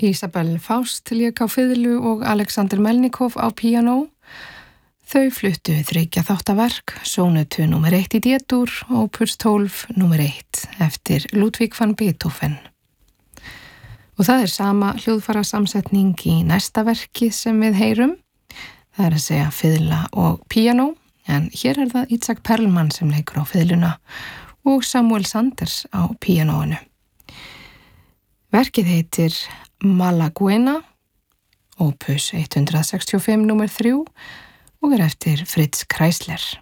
Isabel Faust lék á fiðlu og Alexander Melnikov á píanó. Þau fluttu 3 þáttaverk, sónutu nr. 1 í D-dúr, opus 12 nr. 1 eftir Ludwig van Beethoven. Og það sama hljóðfærasamsetning í næsta verki sem við heyrum. Það að segja fiðla og píanó, en hér það Itzhak Perlman sem leikur á fiðluna og Samuel Sanders á píanóinu. Verkið heitir Malaguena, opus 165 nr. 3 og eftir Fritz Kreisler.